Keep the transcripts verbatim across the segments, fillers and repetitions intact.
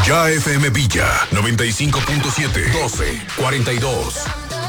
Ya F M Villa noventa y cinco punto siete, doce cuarenta y dos.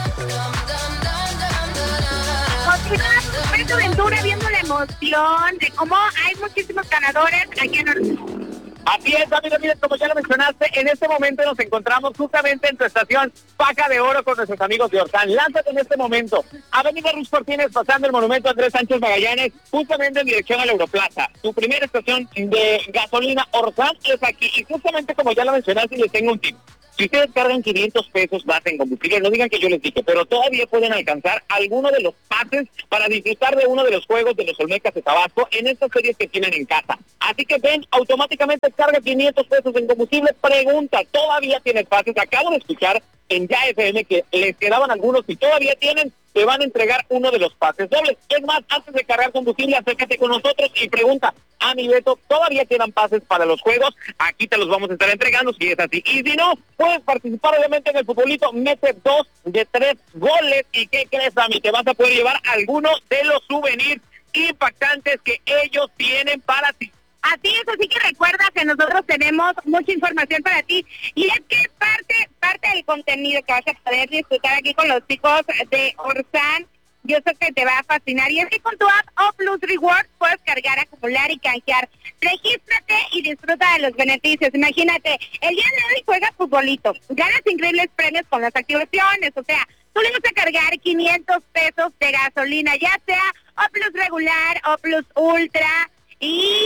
Continuamos aventura viendo la emoción de cómo hay muchísimos ganadores aquí en Orlando. Así es, amigos, miren, como ya lo mencionaste, en este momento nos encontramos justamente en tu estación Paca de Oro con nuestros amigos de Orsán. Lánzate en este momento. Avenida Ruiz Cortines, pasando el monumento Andrés Sánchez Magallanes, justamente en dirección a la Europlaza. Tu primera estación de gasolina Orsán es aquí. Y justamente como ya lo mencionaste, les tengo un tip. Si ustedes cargan quinientos pesos más en combustible, no digan que yo les dije, pero todavía pueden alcanzar alguno de los pases para disfrutar de uno de los juegos de los Olmecas de Tabasco en estas series que tienen en casa. Así que ven, automáticamente carga quinientos pesos en combustible, pregunta, ¿todavía tienes pases? Acabo de escuchar en Ya F M que les quedaban algunos y todavía tienen, te van a entregar uno de los pases dobles. Es más, antes de cargar combustible, acércate con nosotros y pregunta, a mi Beto, ¿todavía quedan pases para los juegos? Aquí te los vamos a estar entregando si es así. Y si no, puedes participar obviamente en el futbolito, mete dos de tres goles y ¿qué crees, a mí? Te vas a poder llevar algunos de los souvenirs impactantes que ellos tienen para ti. Así es, así que recuerda que nosotros tenemos mucha información para ti y es que parte parte del contenido que vas a poder disfrutar aquí con los chicos de Orsán, yo sé que te va a fascinar y es que con tu app O Plus Rewards puedes cargar, acumular y canjear. Regístrate y disfruta de los beneficios. Imagínate, el día de hoy juegas futbolito, ganas increíbles premios con las activaciones, o sea, tú le vas a cargar quinientos pesos de gasolina, ya sea O Plus regular, O Plus Ultra. Y,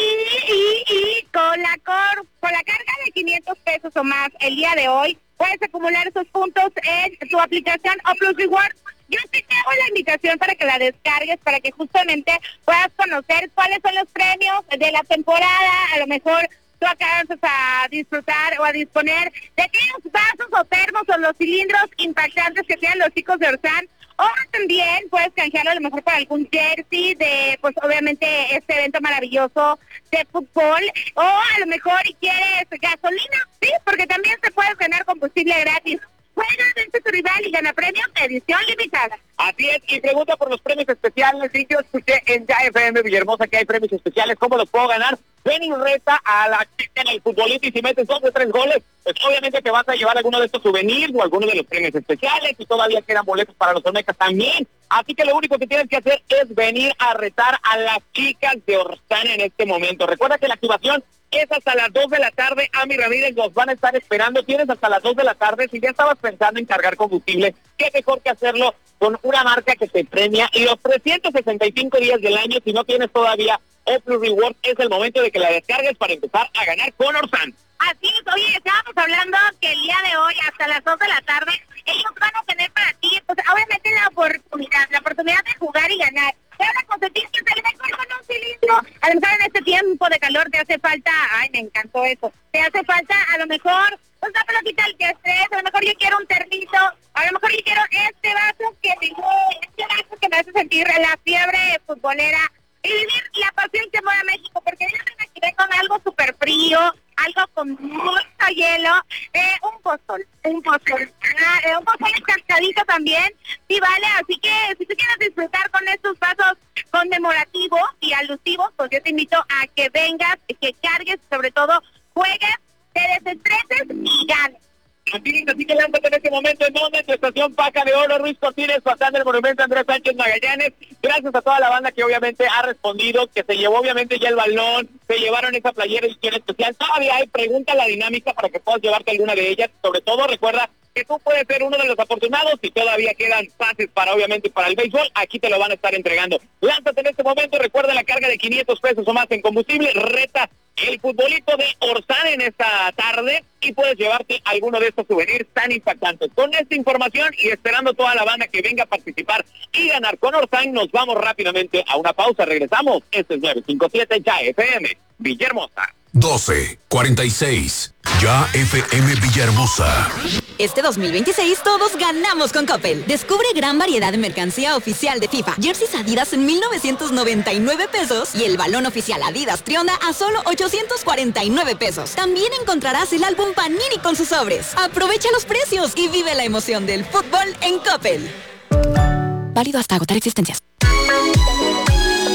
y, y con la cor, con la carga de quinientos pesos o más el día de hoy, puedes acumular esos puntos en tu aplicación O Plus Rewards. Yo sí te hago la invitación para que la descargues, para que justamente puedas conocer cuáles son los premios de la temporada. A lo mejor tú alcanzas a disfrutar o a disponer de aquellos vasos o termos o los cilindros impactantes que tienen los chicos de Orsán. O también puedes canjearlo a lo mejor para algún jersey de, pues obviamente, este evento maravilloso de fútbol. O a lo mejor quieres gasolina, sí, porque también te puedes ganar combustible gratis. Juega, vence tu rival y gana premios de edición limitada. Así es, y pregunta por los premios especiales. Sí, yo escuché en Ya F M Villahermosa que hay premios especiales. ¿Cómo los puedo ganar? Ven y reta a la chica en el futbolito y si metes dos de tres goles, pues obviamente te vas a llevar alguno de estos souvenirs o alguno de los premios especiales y todavía quedan boletos para los Olmecas también. Así que lo único que tienes que hacer es venir a retar a las chicas de Orsán en este momento. Recuerda que la activación es hasta las dos de la tarde. Ami Ramírez los van a estar esperando. Tienes hasta las dos de la tarde. Si ya estabas pensando en cargar combustible, qué mejor que hacerlo con una marca que te premia y los trescientos sesenta y cinco días del año. Si no tienes todavía O Plus Rewards, es el momento de que la descargues para empezar a ganar con Orsán. Así es, oye, estábamos hablando que el día de hoy, hasta las dos de la tarde, ellos van a tener para ti, pues obviamente la oportunidad, la oportunidad de jugar y ganar. Te van a conseguir que se le mejor con un cilindro. A lo mejor en este tiempo de calor te hace falta, ay, me encantó eso, te hace falta a lo mejor, pues la pelotita del que estrés, a lo mejor yo quiero un termito, a lo mejor yo quiero este vaso que me, este vaso que me hace sentir la fiebre futbolera y vivir la pasión que mueve a México, porque yo me imaginé con algo súper frío, algo con mucho hielo, eh, un pozol, un pozol, ah, eh, un pozol cascadito también, sí vale, así que si tú quieres disfrutar con estos vasos conmemorativos y alusivos, pues yo te invito a que vengas, que cargues, sobre todo juegues, te desestreses y ganes. Así, así que lánzate en este momento en donde en tu estación Paca de Oro, Ruiz Cortines, pasando el monumento Andrés Sánchez Magallanes. Gracias a toda la banda que obviamente ha respondido, que se llevó obviamente ya el balón, se llevaron esa playera edición especial. Todavía hay pregunta la dinámica para que puedas llevarte alguna de ellas. Sobre todo recuerda que tú puedes ser uno de los afortunados y todavía quedan pases para obviamente para el béisbol. Aquí te lo van a estar entregando. Lánzate en este momento, recuerda la carga de quinientos pesos o más en combustible, reta el futbolito de Orsán en esta tarde y puedes llevarte alguno de estos souvenirs tan impactantes. Con esta información y esperando toda la banda que venga a participar y ganar con Orsán, nos vamos rápidamente a una pausa. Regresamos. Este es nueve cinco siete Ya F M Villahermosa. doce cuarenta y seis Ya F M Villahermosa. Este dos mil veintiséis todos ganamos con Coppel. Descubre gran variedad de mercancía oficial de FIFA. Jerseys Adidas en mil novecientos noventa y nueve pesos y el balón oficial Adidas Trionda a solo ochocientos cuarenta y nueve pesos. También encontrarás el álbum Panini con sus sobres. Aprovecha los precios y vive la emoción del fútbol en Coppel. Válido hasta agotar existencias. Ya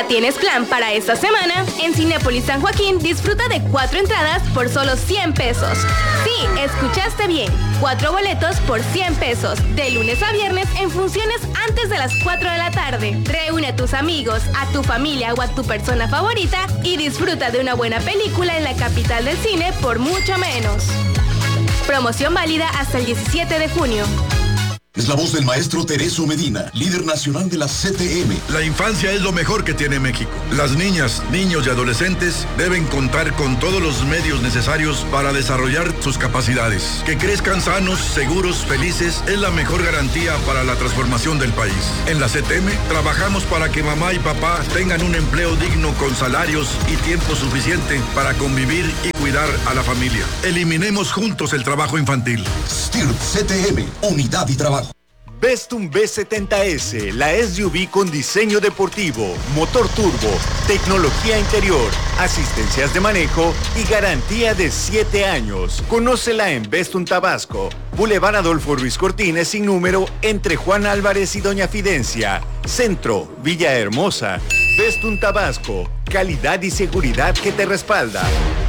¿Ya tienes plan para esta semana? En Cinépolis San Joaquín disfruta de cuatro entradas por solo cien pesos. Sí, escuchaste bien. Cuatro boletos por cien pesos. De lunes a viernes en funciones antes de las cuatro de la tarde. Reúne a tus amigos, a tu familia o a tu persona favorita y disfruta de una buena película en la capital del cine por mucho menos. Promoción válida hasta el diecisiete de junio. Es la voz del maestro Tereso Medina, líder nacional de la C T M. La infancia es lo mejor que tiene México. Las niñas, niños y adolescentes deben contar con todos los medios necesarios para desarrollar sus capacidades. Que crezcan sanos, seguros, felices es la mejor garantía para la transformación del país. En la C T M trabajamos para que mamá y papá tengan un empleo digno con salarios y tiempo suficiente para convivir y cuidar a la familia. Eliminemos juntos el trabajo infantil. S T I R P C T M, unidad y trabajo. Vestum B setenta ese, la S U V con diseño deportivo, motor turbo, tecnología interior, asistencias de manejo y garantía de siete años. Conócela en Vestum Tabasco, Boulevard Adolfo Ruiz Cortines sin número entre Juan Álvarez y Doña Fidencia. Centro, Villahermosa. Vestum Tabasco, calidad y seguridad que te respalda.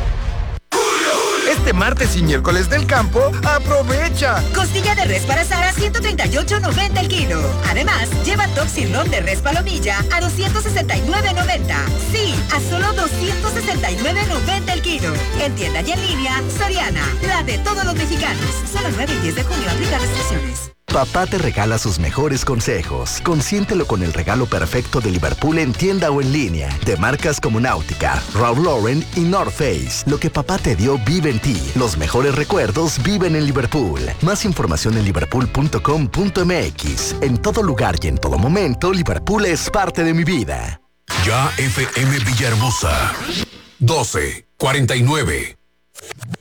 Este martes y miércoles del campo, ¡aprovecha! Costilla de res para asar a ciento treinta y ocho noventa el kilo. Además, lleva top sirloin de res palomilla a doscientos sesenta y nueve noventa. Sí, a solo doscientos sesenta y nueve noventa el kilo. En tienda y en línea, Soriana, la de todos los mexicanos. Solo el nueve y diez de junio aplica restricciones. Papá te regala sus mejores consejos. Consiéntelo con el regalo perfecto de Liverpool en tienda o en línea. De marcas como Náutica, Ralph Lauren y North Face. Lo que papá te dio vive en ti. Los mejores recuerdos viven en Liverpool. Más información en liverpool punto com punto m x. En todo lugar y en todo momento, Liverpool es parte de mi vida. Ya F M Villahermosa. doce cuarenta y nueve.